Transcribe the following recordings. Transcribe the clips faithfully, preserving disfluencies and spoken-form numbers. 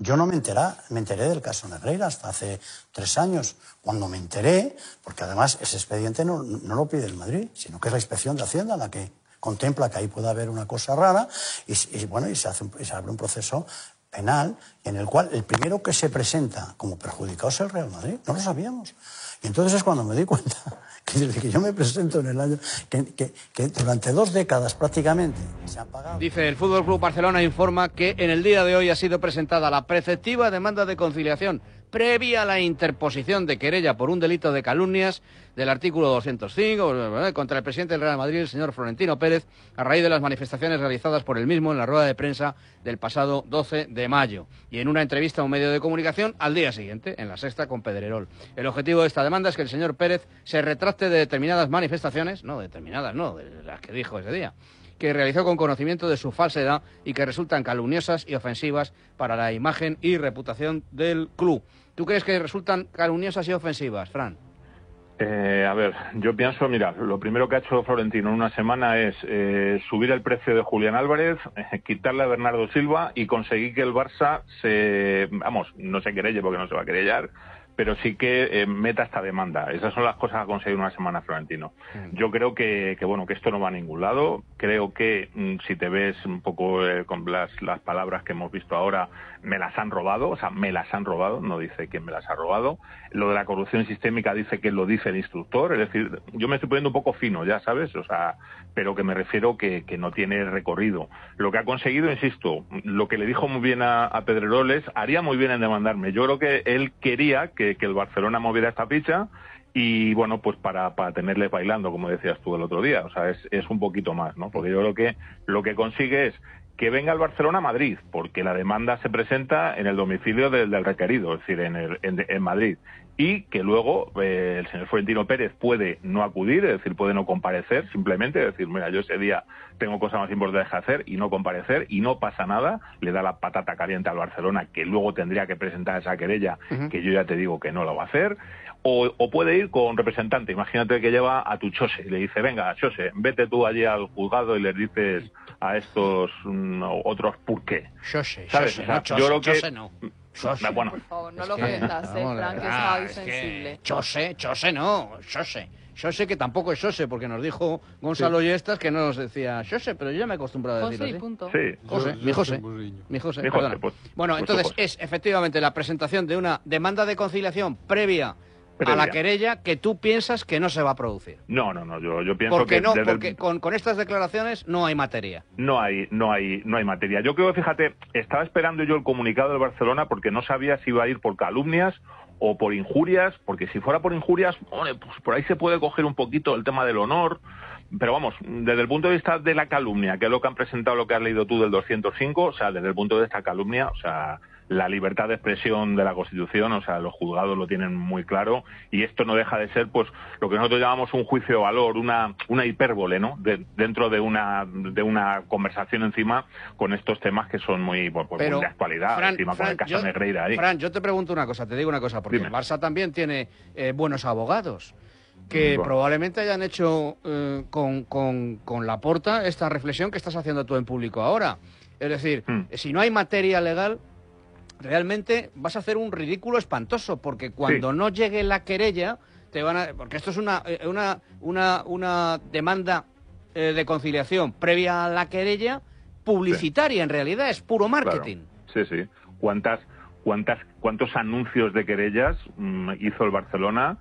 yo no me enteré, me enteré del caso Negreira hasta hace tres años, cuando me enteré, porque además ese expediente no, no lo pide el Madrid, sino que es la Inspección de Hacienda la que contempla que ahí puede haber una cosa rara y, y bueno, y se, hace un, y se abre un proceso penal en el cual el primero que se presenta como perjudicado es el Real Madrid. No lo sabíamos. Y entonces es cuando me di cuenta que desde que yo me presento en el año, que, que, que durante dos décadas prácticamente se han pagado. Dice, el Fútbol Club Barcelona informa que en el día de hoy ha sido presentada la preceptiva demanda de conciliación previa a la interposición de querella por un delito de calumnias del artículo doscientos cinco contra el presidente del Real Madrid, el señor Florentino Pérez, a raíz de las manifestaciones realizadas por él mismo en la rueda de prensa del pasado doce de mayo y en una entrevista a un medio de comunicación al día siguiente, en La Sexta con Pedrerol. El objetivo de esta demanda es que el señor Pérez se retracte de determinadas manifestaciones, no determinadas, no, de las que dijo ese día, que realizó con conocimiento de su falsedad y que resultan calumniosas y ofensivas para la imagen y reputación del club. ¿Tú crees que resultan calumniosas y ofensivas, Fran? Eh, a ver, yo pienso, mira, lo primero que ha hecho Florentino en una semana es eh, subir el precio de Julián Álvarez, eh, quitarle a Bernardo Silva y conseguir que el Barça se, vamos, no se querelle porque no se va a querellar, pero sí que eh, meta esta demanda. Esas son las cosas que ha conseguido una semana Florentino. Yo creo que, que bueno, que esto no va a ningún lado. Creo que mm, si te ves un poco eh, con las, las palabras que hemos visto ahora, me las han robado, o sea, me las han robado, no dice quién me las ha robado. Lo de la corrupción sistémica dice que lo dice el instructor, es decir, yo me estoy poniendo un poco fino, ya sabes, o sea, pero que me refiero que, que no tiene recorrido. Lo que ha conseguido, insisto, lo que le dijo muy bien a, a Pedrerol es, haría muy bien en demandarme. Yo creo que él quería que, que el Barcelona moviera esta ficha y, bueno, pues para, para tenerle bailando, como decías tú el otro día, o sea, es, es un poquito más, ¿no? Porque yo creo que lo que consigue es que venga el Barcelona a Madrid, porque la demanda se presenta en el domicilio del, del requerido, es decir, en, el, en, en Madrid, y que luego eh, el señor Florentino Pérez puede no acudir, es decir, puede no comparecer, simplemente, es decir, mira, yo ese día tengo cosas más importantes que hacer y no comparecer, y no pasa nada, le da la patata caliente al Barcelona, que luego tendría que presentar esa querella, uh-huh. que yo ya te digo que no lo va a hacer, o, o puede ir con representante, imagínate que lleva a tu Chose, y le dice, venga, Chose, vete tú allí al juzgado y les dices a estos um, otros por qué. Chose, ¿sabes? Chose, o sea, no, Chose, yo creo que... Chose no. Chose. Bueno, por favor, no es lo que, ofendas, eh, Fran, que es ah, muy es sensible. que Chose, Chose no, Chose. Chose que tampoco es Chose, porque nos dijo Gonzalo sí. Yestas que no nos decía Chose, pero yo ya me he acostumbrado a José, decirlo así. Punto. Sí. José, mi José, mi José, mi José, pues, bueno, pues entonces José. es efectivamente la presentación de una demanda de conciliación previa, previa a la querella que tú piensas que no se va a producir. No, no, no, yo, yo pienso porque que... no, desde porque el... con, con estas declaraciones no hay materia. No hay, no hay, no hay materia. Yo creo, fíjate, estaba esperando yo el comunicado del Barcelona porque no sabía si iba a ir por calumnias o por injurias, porque si fuera por injurias, pues por ahí se puede coger un poquito el tema del honor, pero vamos, desde el punto de vista de la calumnia, que es lo que han presentado, lo que has leído tú del doscientos cinco, o sea, desde el punto de vista calumnia, o sea, la libertad de expresión de la Constitución, o sea, los juzgados lo tienen muy claro, y esto no deja de ser, pues, lo que nosotros llamamos un juicio de valor, una una hipérbole, ¿no?, de, dentro de una de una conversación encima con estos temas que son muy, pues, Pero, muy de actualidad, Fran, encima Fran, con el caso yo, Negreira ahí. Fran, yo te pregunto una cosa, te digo una cosa, porque Dime. el Barça también tiene eh, buenos abogados, que bueno. probablemente hayan hecho eh, con, con, con Laporta esta reflexión que estás haciendo tú en público ahora. Es decir, hmm. si no hay materia legal, realmente vas a hacer un ridículo espantoso, porque cuando sí. no llegue la querella, te van a... porque esto es una, una, una, una demanda eh, de conciliación previa a la querella publicitaria, sí. en realidad, es puro marketing. Claro. Sí, sí. ¿Cuántas, cuántas, ¿Cuántos anuncios de querellas mmm, hizo el Barcelona,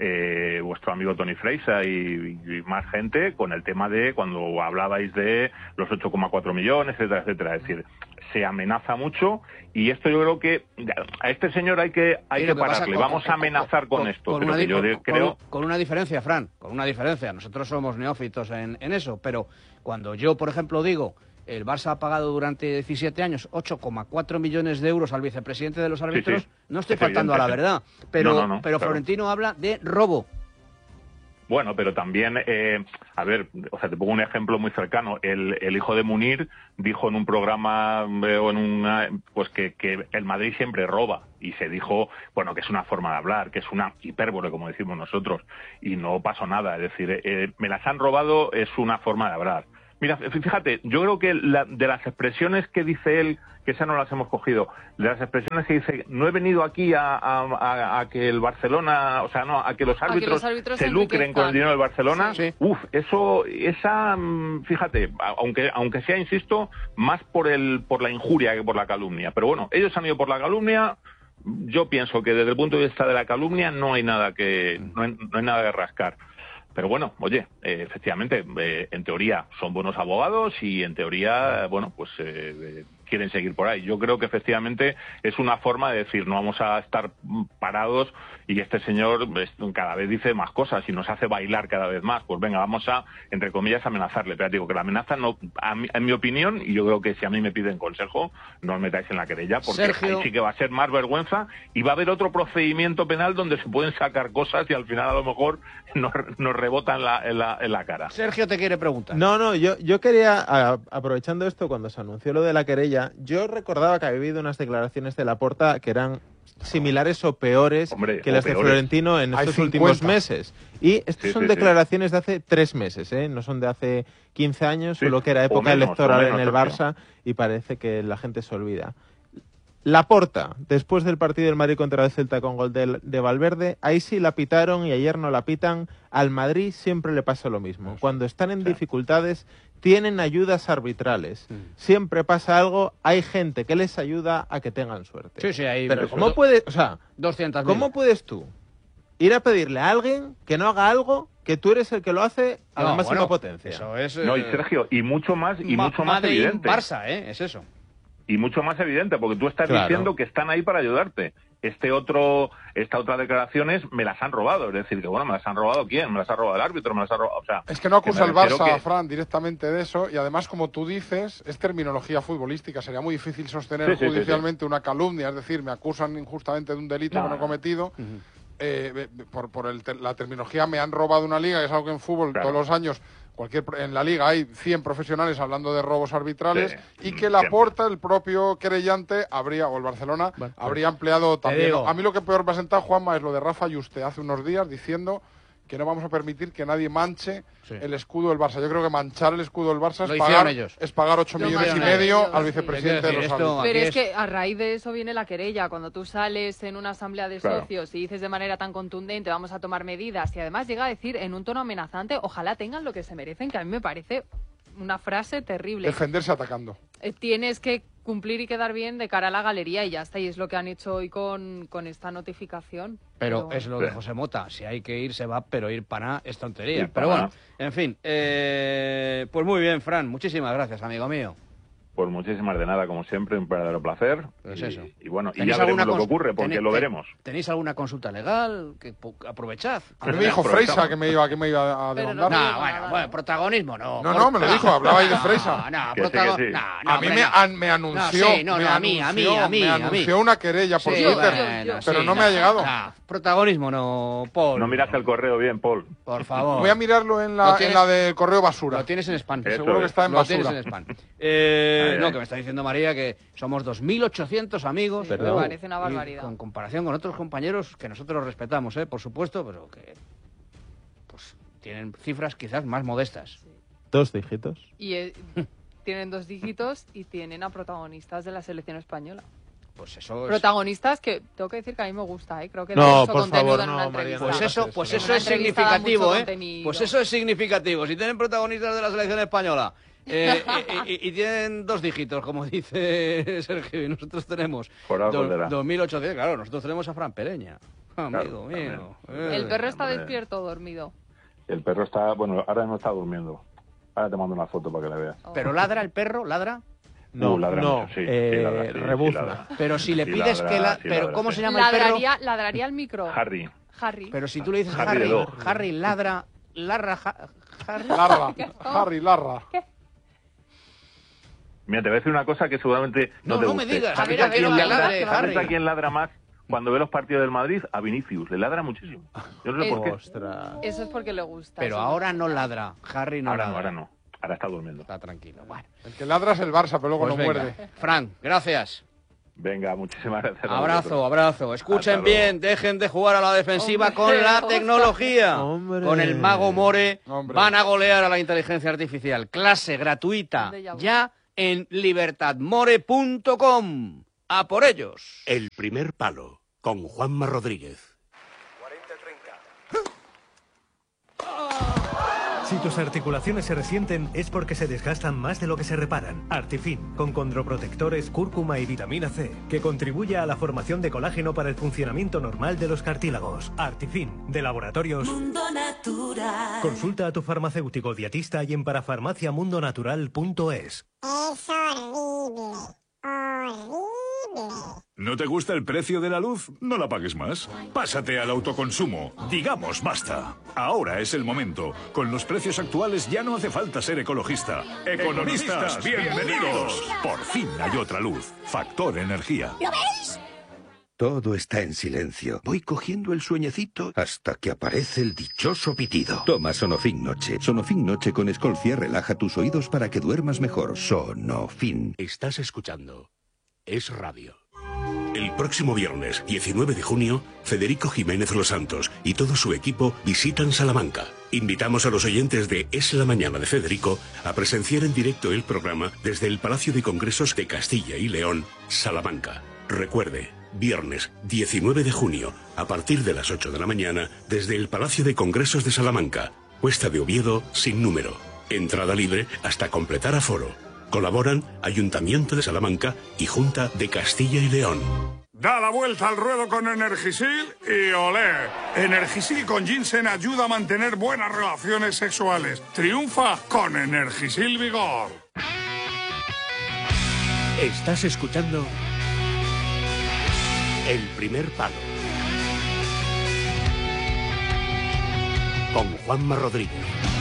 eh, vuestro amigo Toni Freisa y, y más gente, con el tema de cuando hablabais de los ocho coma cuatro millones, etcétera, etcétera? Es decir, se amenaza mucho y esto yo creo que a este señor hay que hay que, que pararle. Con, Vamos con, a amenazar con, con esto. Con, pero una, que yo con, creo... con una diferencia, Fran, con una diferencia. Nosotros somos neófitos en, en eso, pero cuando yo, por ejemplo, digo el Barça ha pagado durante diecisiete años ocho coma cuatro millones de euros al vicepresidente de los árbitros, sí, sí. no estoy es faltando evidente. a la verdad, pero, no, no, no, pero claro. Florentino habla de robo. Bueno, pero también, eh, a ver, o sea, te pongo un ejemplo muy cercano. El, el hijo de Munir dijo en un programa eh, o en una, pues que, que el Madrid siempre roba y se dijo, bueno, que es una forma de hablar, que es una hipérbole, como decimos nosotros, y no pasó nada. Es decir, eh, me las han robado es una forma de hablar. Mira, fíjate, yo creo que la, de las expresiones que dice él, que esas no las hemos cogido, de las expresiones que dice, no he venido aquí a, a, a, a que el Barcelona, o sea, no, a que los árbitros, que los árbitros se lucren con el dinero del Barcelona, sí. Uf, eso, esa, fíjate, aunque aunque sea, insisto, más por el por la injuria que por la calumnia, pero bueno, ellos han ido por la calumnia. Yo pienso que desde el punto de vista de la calumnia no hay nada que no hay, no hay nada que rascar. Pero bueno, oye, eh, efectivamente, eh, en teoría son buenos abogados y en teoría, bueno, pues eh, eh, quieren seguir por ahí. Yo creo que efectivamente es una forma de decir, no vamos a estar parados y este señor cada vez dice más cosas y nos hace bailar cada vez más. Pues venga, vamos a, entre comillas, amenazarle. Pero digo que la amenaza, no, a mí, en mi opinión, y yo creo que si a mí me piden consejo, no os metáis en la querella, porque Sergio... ahí sí que va a ser más vergüenza y va a haber otro procedimiento penal donde se pueden sacar cosas y al final a lo mejor nos, nos rebotan en la, en, la, en la cara. Sergio te quiere preguntar. No, no, yo, yo quería, a, aprovechando esto, cuando se anunció lo de la querella, yo recordaba que había habido unas declaraciones de Laporta que eran similares o peores Hombre, que las de Florentino en estos últimos meses. Y estas sí, son sí, declaraciones sí. de hace tres meses, ¿eh? No son de hace quince años, sí. solo que era época menos, electoral menos, en el Barça y parece que la gente se olvida. Laporta, después del partido del Madrid contra el Celta con gol de, de Valverde, ahí sí la pitaron y ayer no la pitan. Al Madrid siempre le pasa lo mismo. Cuando están en sí. dificultades, tienen ayudas arbitrales. Sí. Siempre pasa algo, hay gente que les ayuda a que tengan suerte. Sí, sí, ahí. Pero ¿cómo puedes, o sea, doscientas mil. ¿Cómo puedes tú ir a pedirle a alguien que no haga algo que tú eres el que lo hace a no, la máxima bueno, potencia? Eso es. Eh... No, y Sergio, y mucho más, y Ma mucho más evidente. Barça, ¿eh? Es eso. Y mucho más evidente, porque tú estás claro. diciendo que están ahí para ayudarte. Este otro, esta otra declaraciones me las han robado. Es decir, que bueno, ¿me las han robado quién? ¿Me las ha robado el árbitro? ¿Me las ha robado? O sea, es que no acusa el Barça, que... Fran, directamente de eso. Y además, como tú dices, es terminología futbolística. Sería muy difícil sostener sí, judicialmente sí, sí, sí. una calumnia. Es decir, me acusan injustamente de un delito no, que no he cometido. Uh-huh. eh, por por el, la terminología me han robado una liga, que es algo que en fútbol claro. todos los años... Cualquier, en la liga hay cien profesionales hablando de robos arbitrales sí, y que Laporta, el propio querellante, habría, o el Barcelona, bueno, habría empleado también. A mí lo que peor me ha sentado, Juanma, es lo de Rafa Yuste hace unos días diciendo que no vamos a permitir que nadie manche sí. el escudo del Barça. Yo creo que manchar el escudo del Barça es pagar, es pagar ocho millones y medio ellos, al vicepresidente sí. de los árbitros. Pero es que a raíz de eso viene la querella. Cuando tú sales en una asamblea de claro. socios y dices de manera tan contundente vamos a tomar medidas y además llega a decir en un tono amenazante ojalá tengan lo que se merecen, que a mí me parece una frase terrible. Defenderse atacando. Eh, tienes que cumplir y quedar bien de cara a la galería y ya está, y es lo que han hecho hoy con, con esta notificación. Pero, pero es lo de José Mota, si hay que ir se va, pero ir para nada es tontería. Pero bueno, en fin, eh, pues muy bien, Fran, muchísimas gracias, amigo mío. Pues muchísimas de nada, como siempre, un verdadero placer. Pues y, eso. Y bueno, y ya veremos lo que ocurre, porque tenéis, lo veremos. ¿Tenéis alguna consulta legal? Que aprovechad. A mí me dijo Freisa que me iba, que me iba a demandar. No, no, bueno, bueno, protagonismo no. No, no, me lo dijo, hablaba ahí de Freisa. No, no, protagonismo. Sí, sí. no, a mí me, an, me anunció. No, sí, no, no, a mí, a mí, a mí. Me anunció a mí. una querella por sí, Twitter, bueno, pero sí, no me ha llegado. No, protagonismo no, Paul. No miraste el correo bien, Paul. Por favor. Voy a mirarlo en la, en la del correo basura. Lo tienes en spam. Seguro que está en basura. Lo tienes en spam. Eh, no, que me está diciendo María que somos dos mil ochocientos amigos. Sí, me parece una barbaridad. Con comparación con otros compañeros que nosotros respetamos, ¿eh? Por supuesto, pero que pues tienen cifras quizás más modestas. Sí. Dos dígitos. Y eh, tienen dos dígitos y tienen a protagonistas de la selección española. Pues eso es... Protagonistas que tengo que decir que a mí me gusta, ¿eh? Creo que no, mucho por contenido favor, en una no, María, Pues eso, pues eso es significativo, ¿eh? Pues eso es significativo. Si tienen protagonistas de la selección española eh, y, y, y tienen dos dígitos, como dice Sergio, y nosotros tenemos dos mil ochocientos, claro, nosotros tenemos a Fran Pereña, amigo claro, mío. Eh, ¿El perro está despierto o dormido? El perro está, bueno, ahora no está durmiendo. Ahora te mando una foto para que la veas. Oh. ¿Pero ladra el perro? ¿Ladra? No, uh, ladra no, mucho, sí, eh, sí, ladra, sí, rebuzna. Sí, ladra. Pero si le sí, pides ladra, que la... sí, pero ladra, ¿cómo sí. se llama ladraría, el perro? Ladraría al micro. Harry. Harry. Pero si tú le dices Harry, Harry, Harry, Harry ladra, ladra, ja, Harry. Larra, Harry, larra. ¿Qué? Mira, te voy a decir una cosa que seguramente no, no te no guste. me digas. ¿Sabes A ver, a ver, quién ladre, ladra, Harry. ¿Sabes a quién ladra más cuando ve los partidos del Madrid? A Vinicius. Le ladra muchísimo. Yo no sé eh, por qué. Ostras. Eso es porque le gusta. Pero ahora no ladra. Harry no ahora ladra. no, ahora no. Ahora está durmiendo. Está tranquilo. Bueno. El que ladra es el Barça, pero luego Pues no venga. muerde. Fran, gracias. Venga, muchísimas gracias. Abrazo, abrazo. Escuchen bien, dejen de jugar a la defensiva Hombre, con la tecnología. Hombre. Con el Mago More Hombre. van a golear a la inteligencia artificial. Clase gratuita ya en libertad more punto com. ¡A por ellos! El primer palo, con Juanma Rodríguez. cuarenta treinta. Si tus articulaciones se resienten es porque se desgastan más de lo que se reparan. Artifin, con condroprotectores, cúrcuma y vitamina C, que contribuye a la formación de colágeno para el funcionamiento normal de los cartílagos. Artifin, de Laboratorios Mundo Natural. Consulta a tu farmacéutico dietista y en parafarmacia mundo natural punto es. Es horrible, horrible. ¿No te gusta el precio de la luz? No la pagues más. Pásate al autoconsumo. Digamos basta. Ahora es el momento. Con los precios actuales ya no hace falta ser ecologista. Economistas, bienvenidos. Por fin hay otra luz. Factor Energía. ¿Lo veis? Todo está en silencio. Voy cogiendo el sueñecito hasta que aparece el dichoso pitido. Toma Sonofin Noche. Sonofin Noche con Escolcia relaja tus oídos para que duermas mejor. Sonofin. Estás escuchando Es Radio. El próximo viernes, diecinueve de junio, Federico Jiménez Los Santos y todo su equipo visitan Salamanca. Invitamos a los oyentes de Es la Mañana de Federico a presenciar en directo el programa desde el Palacio de Congresos de Castilla y León, Salamanca. Recuerde, viernes diecinueve de junio, a partir de las ocho de la mañana, desde el Palacio de Congresos de Salamanca, Cuesta de Oviedo, sin número. Entrada libre hasta completar aforo. Colaboran Ayuntamiento de Salamanca y Junta de Castilla y León. Da la vuelta al ruedo con Energisil y olé. Energisil con ginseng ayuda a mantener buenas relaciones sexuales. Triunfa con Energisil Vigor. Estás escuchando El Primer Palo con Juanma Rodríguez.